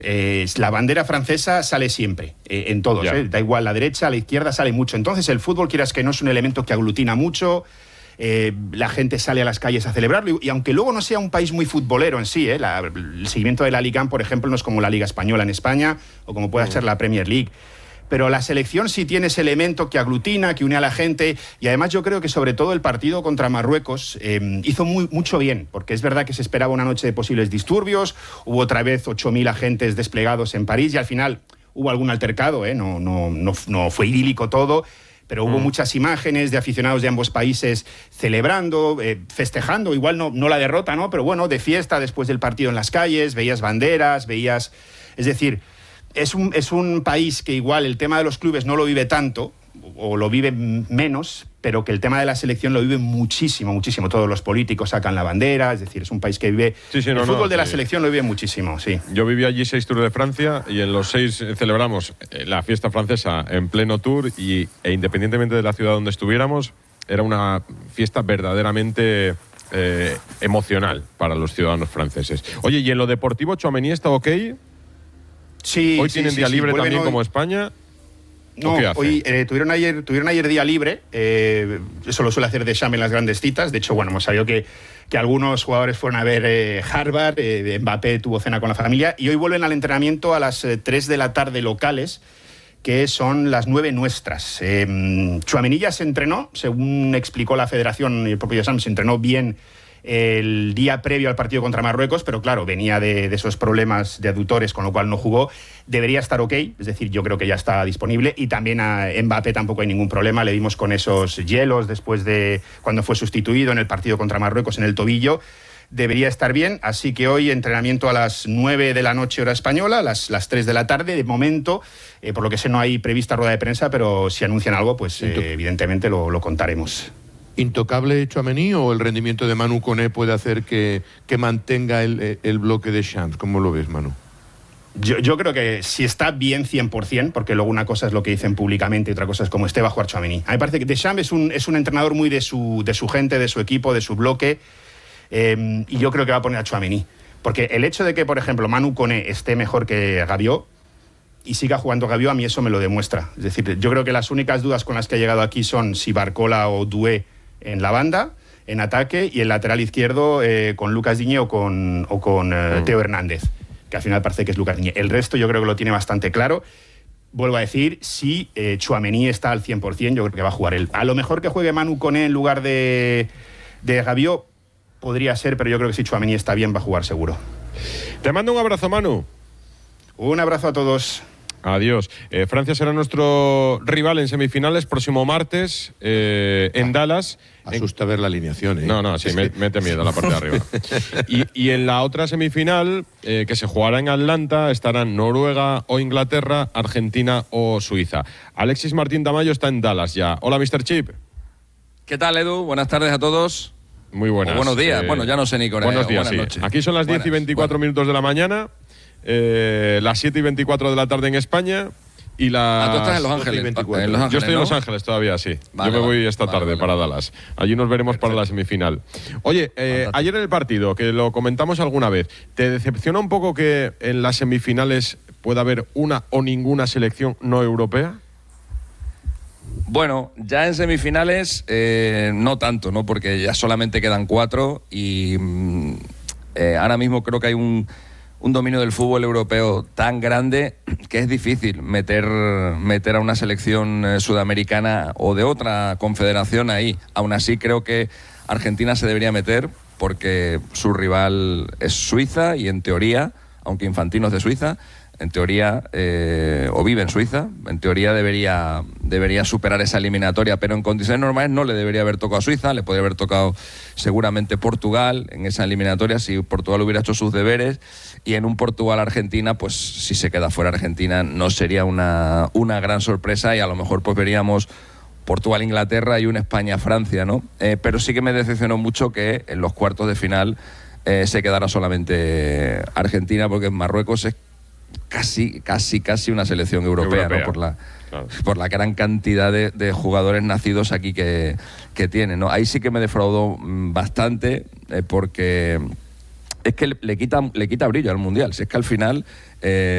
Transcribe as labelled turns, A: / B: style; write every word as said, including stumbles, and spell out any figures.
A: Eh, la bandera francesa sale siempre, eh, en todos, eh, da igual la derecha, la izquierda, sale mucho. Entonces el fútbol, quieras que no, es un elemento que aglutina mucho, eh, la gente sale a las calles a celebrarlo, y, y aunque luego no sea un país muy futbolero en sí, eh, la, el seguimiento de la Liga, por ejemplo, no es como la Liga Española en España, o como pueda ser la Premier League. Pero la selección sí tiene ese elemento que aglutina, que une a la gente, y además yo creo que sobre todo el partido contra Marruecos eh, hizo muy, mucho bien, porque es verdad que se esperaba una noche de posibles disturbios, hubo otra vez ocho mil agentes desplegados en París y al final hubo algún altercado, ¿eh? no, no, no, no fue idílico todo, pero hubo mm. muchas imágenes de aficionados de ambos países celebrando, eh, festejando, igual no, no la derrota, ¿no? Pero bueno, de fiesta después del partido en las calles, veías banderas, veías... Es decir... Es un, es un país que igual el tema de los clubes no lo vive tanto, o lo vive menos, pero que el tema de la selección lo vive muchísimo, muchísimo. Todos los políticos sacan la bandera, es decir, es un país que vive...
B: Sí, sí,
A: el
B: no,
A: fútbol
B: no,
A: de la
B: sí.
A: selección lo vive muchísimo, sí.
B: Yo viví allí seis Tours de Francia y en los seis celebramos la fiesta francesa en pleno tour y, e independientemente de la ciudad donde estuviéramos, era una fiesta verdaderamente... Eh, emocional para los ciudadanos franceses. Oye, ¿y en lo deportivo Tchouaméni está ok?
A: Sí,
B: hoy
A: sí,
B: tienen
A: sí,
B: día
A: sí,
B: libre también
A: hoy...
B: como España.
A: No,
B: ¿qué hace?
A: hoy eh, tuvieron ayer tuvieron ayer día libre. Eh, eso lo suele hacer Deschamps en las grandes citas. De hecho, bueno, hemos sabido que, que algunos jugadores fueron a ver eh, Harvard. Eh, Mbappé tuvo cena con la familia y hoy vuelven al entrenamiento a las eh, tres de la tarde locales, que son las nueve nuestras. Eh, Tchouaméni ya se entrenó, según explicó la Federación y el propio Deschamps, se entrenó bien el día previo al partido contra Marruecos, pero claro, venía de, de esos problemas de aductores, con lo cual no jugó. Debería estar ok, es decir, yo creo que ya está disponible, y también a Mbappé tampoco hay ningún problema, le vimos con esos hielos después de cuando fue sustituido en el partido contra Marruecos en el tobillo. Debería estar bien, así que hoy entrenamiento a las nueve de la noche hora española, las, las tres de la tarde, de momento, eh, por lo que sé no hay prevista rueda de prensa, pero si anuncian algo, pues eh, evidentemente lo, lo contaremos.
C: ¿Intocable Tchouaméni o el rendimiento de Manu Koné puede hacer que, que mantenga el, el bloque de Champs? ¿Cómo lo ves, Manu?
A: Yo, yo creo que si está bien cien por ciento, porque luego una cosa es lo que dicen públicamente y otra cosa es cómo esté, va a jugar Tchouaméni. A mí me parece que Deschamps es un, es un entrenador muy de su, de su gente, de su equipo, de su bloque, eh, y yo creo que va a poner a Tchouaméni. Porque el hecho de que, por ejemplo, Manu Koné esté mejor que Rabiot y siga jugando Rabiot, a mí eso me lo demuestra. Es decir, yo creo que las únicas dudas con las que ha llegado aquí son si Barcola o Doué en la banda, en ataque, y el lateral izquierdo eh, con Lucas Digne o con, o con eh, mm. Teo Hernández, que al final parece que es Lucas Digne. El resto yo creo que lo tiene bastante claro. Vuelvo a decir, si eh, Tchouaméni está al cien por ciento, yo creo que va a jugar él. A lo mejor que juegue Manu Koné en lugar de, de Rabiot, podría ser, pero yo creo que si Tchouaméni está bien, va a jugar seguro.
B: Te mando un abrazo, Manu.
A: Un abrazo a todos.
B: Adiós. Eh, Francia será nuestro rival en semifinales próximo martes eh, en ah, Dallas.
C: Asusta en... ver la alineación, ¿eh?
B: No, no, sí, me, mete miedo a la parte de arriba. y, y en la otra semifinal, eh, que se jugará en Atlanta, estarán Noruega o Inglaterra, Argentina o Suiza. Alexis Martín Tamayo está en Dallas ya. Hola, mister Chip.
D: ¿Qué tal, Edu? Buenas tardes a todos.
B: Muy buenas.
D: O buenos días. Eh, bueno, ya no sé ni con
B: Buenos días,
D: buenas
B: sí.
D: noches.
B: Aquí son las diez y veinticuatro bueno. minutos de la mañana. Eh, las siete y veinticuatro de la tarde en España y las...
D: Ah, tú estás en Los Ángeles, en Los Ángeles
B: Yo estoy
D: ¿no?
B: en Los Ángeles todavía, sí.
D: Vale,
B: Yo me voy
D: vale,
B: esta
D: vale,
B: tarde
D: vale.
B: para Dallas. Allí nos veremos
D: Perfecto.
B: para la semifinal. Oye, eh, ayer en el partido, que lo comentamos alguna vez, ¿te decepciona un poco que en las semifinales pueda haber una o ninguna selección no europea?
D: Bueno, ya en semifinales eh, no tanto, ¿no? Porque ya solamente quedan cuatro y mm, eh, ahora mismo creo que hay un... un dominio del fútbol europeo tan grande que es difícil meter, meter a una selección eh, sudamericana o de otra confederación ahí. Aún así creo que Argentina se debería meter porque su rival es Suiza y en teoría, aunque Infantino es de Suiza, en teoría, eh, o vive en Suiza, en teoría debería, debería superar esa eliminatoria, pero en condiciones normales no le debería haber tocado a Suiza, le podría haber tocado seguramente Portugal en esa eliminatoria si Portugal hubiera hecho sus deberes, y en un Portugal-Argentina, pues si se queda fuera Argentina no sería una, una gran sorpresa y a lo mejor pues veríamos Portugal-Inglaterra y un España-Francia, ¿no? Eh, pero sí que me decepcionó mucho que en los cuartos de final eh, se quedara solamente Argentina, porque en Marruecos es casi, casi, casi una selección europea, europea. ¿no? Por la, claro. por la gran cantidad de, de jugadores nacidos aquí que, que tiene, ¿no? Ahí sí que me defraudó bastante, eh, porque es que le, le, quita, le quita brillo al Mundial. Si es que al final... Eh,